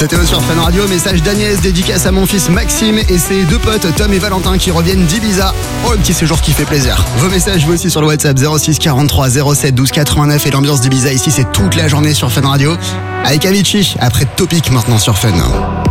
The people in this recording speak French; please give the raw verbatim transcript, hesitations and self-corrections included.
C'était sur Fun Radio, message d'Agnès, dédicace à mon fils Maxime et ses deux potes Tom et Valentin qui reviennent d'Ibiza. Oh, un petit séjour qui fait plaisir. Vos messages, vous aussi sur le WhatsApp zéro six quarante-trois zéro sept douze quatre-vingt-neuf et l'ambiance d'Ibiza ici, c'est toute la journée sur Fun Radio. Avec Avicii, après Topic maintenant sur Fun.